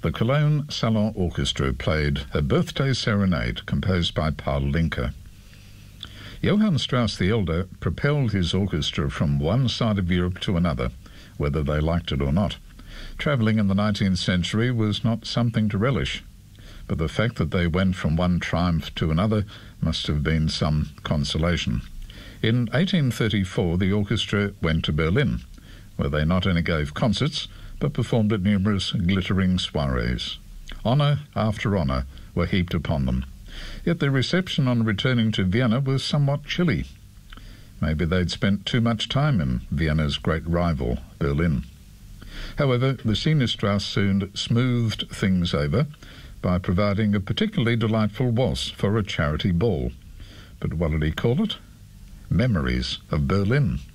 The Cologne Salon Orchestra played a birthday serenade composed by Paul Linke. Johann Strauss the Elder propelled his orchestra from one side of Europe to another, whether they liked it or not. Travelling in the 19th century was not something to relish, but the fact that they went from one triumph to another must have been some consolation. In 1834, the orchestra went to Berlin, where they not only gave concerts, but performed at numerous glittering soirees. Honour after honour were heaped upon them. Yet their reception on returning to Vienna was somewhat chilly. Maybe they'd spent too much time in Vienna's great rival, Berlin. However, the senior Strauss soon smoothed things over by providing a particularly delightful waltz for a charity ball. But what did he call it? Memories of Berlin.